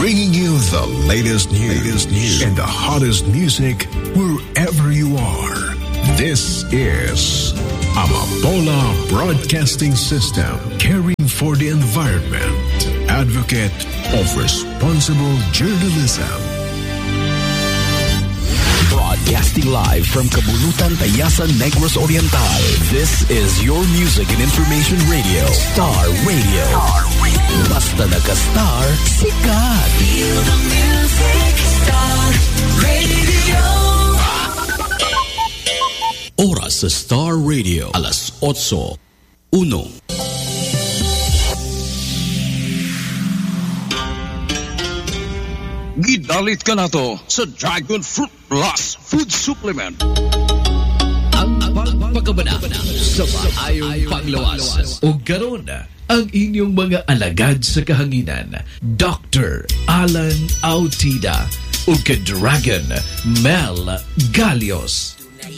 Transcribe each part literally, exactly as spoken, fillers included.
bringing you the latest news, latest news and the hottest music wherever you are. This is Amapola Broadcasting System, caring for the environment, advocate of responsible journalism. Broadcasting live from Kabulutan, Tayasan, Negros Oriental. This is your music and information radio, Star Radio. Star Radio. Basta naka-star, sikat. Feel the music, Star Radio. Oras sa Star Radio, alas otso, uno. Gidalit ka na to sa Dragon Fruit Plus Food Supplement. Ang pagpakabana sa maayong panglawas. O garon ang inyong mga alagad sa kahanginan, Doctor Alan Autida o ka-Dragon Mel Galios.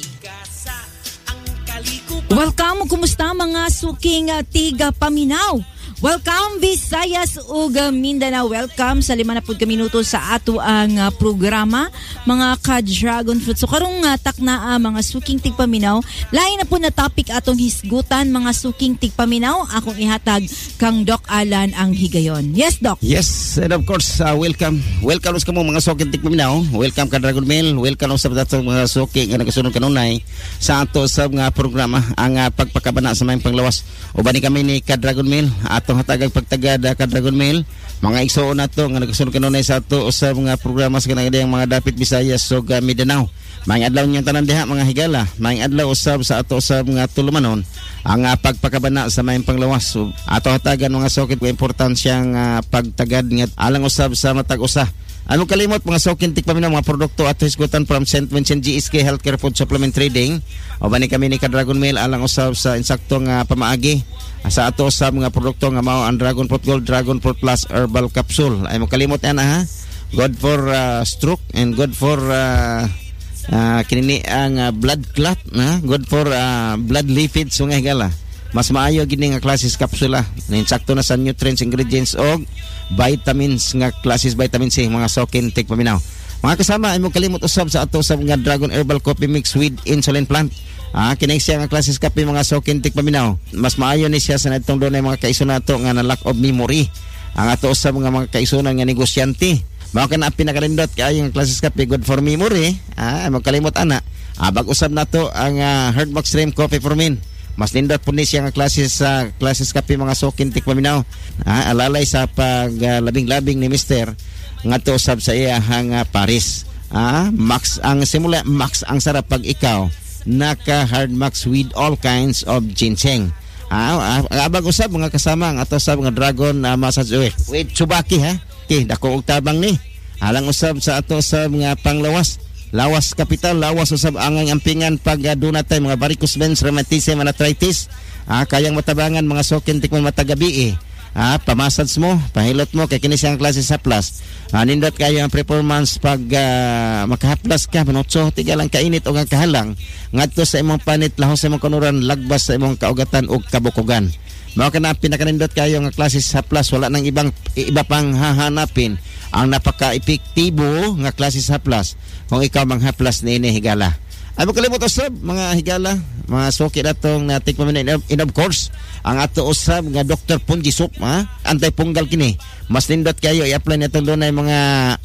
Welcome, kumusta mga suking uh, tiga paminaw? Welcome Visayas ug Mindanao. Welcome sa lima na pud ka minuto sa ato ang uh, programa mga ka-Dragon Fruit. So karong uh, takna uh, mga suking tigpaminaw, lain na po na topic atong hisgutan mga suking tigpaminaw. Akong ihatag kang Doc Alan ang higayon. Yes, Doc. Yes, and of course, uh, welcome. Welcome sa mga suking tigpaminaw. Welcome ka Dragon Mail. Welcome sa mga suking nga nagasunod kanunay sa ato sa mga programa ang uh, pagpakabana sa mayong panglawas. Ubani kami ni ka Dragon Mail atong hatagag pagtagad ka Dragon Mail mga igsoon nato nga nagasunod kanunay sa ato sa mga programa sa kanang mga dapit Visayas ug uh, Mindanao. Maayong adlaw niyang tanan diha mga higala. Maayong adlaw usab sa ato sa mga tulumanon ang uh, pagpakabana sa mayong panglawas. So, ato hatagan mga sokit ko importansyang uh, pagtagad nga alang usab sa matag usa. Ano kalimot mga sokin tikpaminaw mga produkto at hisgutan from Saint Vincent G S K Healthcare Food Supplement Trading. O bani kami ni ka Dragon Mail alang usab sa insaktong uh, pamaagi sa ato sa mga produkto nga mao ang Dragon Fruit Gold, Dragon Fruit Plus Herbal Capsule. Ay mo kalimot yan ha. Good for uh, stroke and good for uh, uh, kinini ang uh, blood clot na good for uh, blood lipids nga higala. Mas maayo gini nga klases kapsula na insakto na sa nutrients, ingredients og vitamins nga klases vitamin C mga sokin tigpaminaw. Mga kasama ay mo kalimot usab sa ato sa mga Dragon Herbal Coffee Mix with Insulin Plant. Ah, kinay siya nga klases kape mga sokin tigpaminaw. Mas maayo ni siya sa natong dunay mga kaison nato nga na lack of memory. Ang ato sa mga mga kaisunan nga negosyante. Mao kana pinakalindot kay ang klases kape good for memory. Ah, mo kalimot ana. Ah, bag-usab nato ang uh, Heartbox Stream Coffee for Men. Mas nindot po ni siya nga klases sa uh, klases kape mga sokin tikpaminaw. Ah, alalay sa paglabing-labing uh, ni Mister ngadto usab sa iya hang uh, Paris. Ah, max ang simula max ang sarap pag ikaw naka hard max with all kinds of ginseng. Ah, ah abag usab mga kasama ang ato sa mga Dragon uh, massage oil. Wait, Tsubaki ha. Okay, dako og tabang ni. Alang usab sa ato sa mga panglawas. Lawas kapital, lawas usab angang ampingan pag uh, dunatay mga varicose veins, rheumatism, arthritis. Ah, kayang matabangan mga sokin tikman matagabi eh. Ah, pamassage mo, pahilot mo kay kini siyang klase sa plus. Ah, nindot kayo ang performance pag uh, makahaplas ka manotso tiga lang kainit o nga kahalang ngadto sa imong panit lahos sa imong kanuran lagbas sa imong kaugatan ug kabukugan. Mao kana pinakanindot kayo nga klase sa plus wala nang ibang iba pang hahanapin ang napaka-epektibo nga klase sa plus kung ikaw manghaplas niini higala. Ay makalimot usab mga higala, mga suki natong natik paminaw in of course ang ato usab nga Doctor Punji Soup ha, anti-fungal kini. Mas nindot kayo i-apply natong dunay mga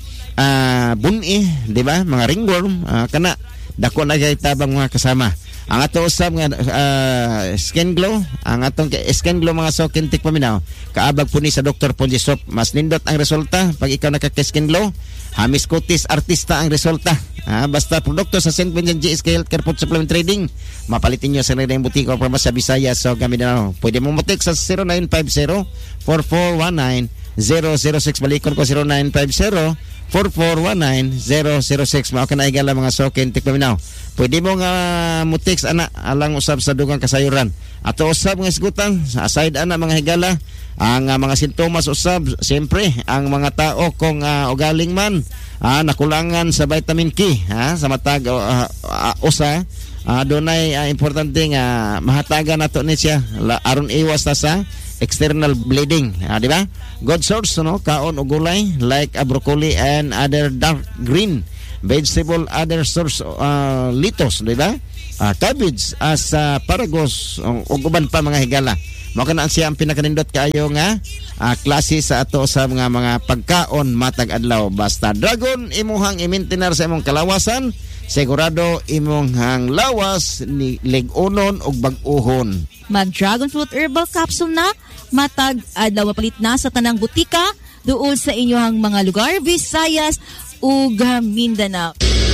uh, buni, di ba? Mga ringworm, uh, kana dako na kay tabang mga kasama. Ang ato usab nga uh, skin glow, ang atong skin glow mga sokin tik paminaw, kaabag po ni sa Doctor Punji Soup. Mas nindot ang resulta pag ikaw nakaka-skin glow. Hamis kutis artista ang resulta. Ah, basta produkto sa Saint Vincent G S K Healthcare Food Supplement Trading. Mapalitin nyo sa rin butika o sa Visayas. So gamit na. Pwede mo mutik sa zero nine five zero, four four one nine, zero zero six. Balikon ko zero nine five zero, four four one nine, zero zero six. Mao kana igala mga sokin tikpaminaw. Pwede mo nga mutik ana alang usab sa dugang kasayuran. Ato usab nga isgutan aside ana mga higala. Ang uh, mga sintomas usab siyempre ang mga tao kung uh, ugaling man uh, nakulangan sa vitamin K ha, sa matag uh, uh, usa uh, dunay uh, importante nga mahatagan nato ni siya la, aron iwas ta sa external bleeding, ah, di ba? Good source, no? Kaon o gulay like uh, broccoli and other dark green vegetable, other source uh, litos, di ba? Uh, cabbage as uh, paragos uh, ug uban pa mga higala. Mao kana siya ang pinakanindot kaayo nga uh, klase sa ato sa mga mga pagkaon matag adlaw. Basta dragon imuhang i-maintain sa imong kalawasan, sigurado imong hang lawas ni leg-unon ug bag-uhon. Mag dragon fruit herbal capsule na matag adlaw mapalit na sa tanang butika duol sa inyohang mga lugar Visayas ug Mindanao.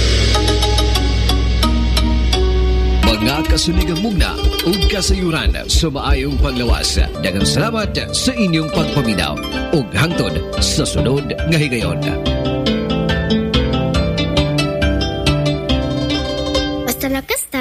Mga kasunigang mugna ug kasayuran sa maayong paglawas. Daghang salamat sa inyong pagpaminaw ug hangtod sa sunod nga higayon. Basta na kasta